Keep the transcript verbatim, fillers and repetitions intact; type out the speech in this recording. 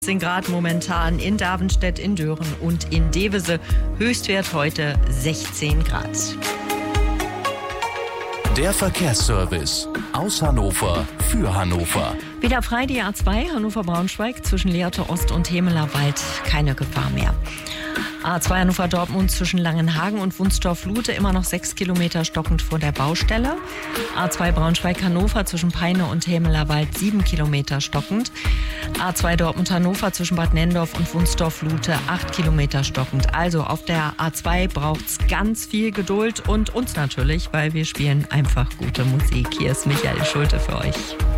achtzehn Grad momentan in Davenstedt, in Dören und in Devese. Höchstwert heute sechzehn Grad. Der Verkehrsservice aus Hannover für Hannover. Wieder frei die A zwei Hannover-Braunschweig zwischen Lehrte Ost und Hemelerwald. Keine Gefahr mehr. A zwei Hannover-Dortmund zwischen Langenhagen und Wunstorf-Lute immer noch sechs Kilometer stockend vor der Baustelle. A zwei Braunschweig-Hannover zwischen Peine und Hemelerwald sieben Kilometer stockend. A zwei Dortmund-Hannover zwischen Bad Nendorf und Wunstorf-Lute acht Kilometer stockend. Also auf der A zwei braucht's ganz viel Geduld und uns natürlich, weil wir spielen einfach gute Musik. Hier ist Michael Schulte für euch.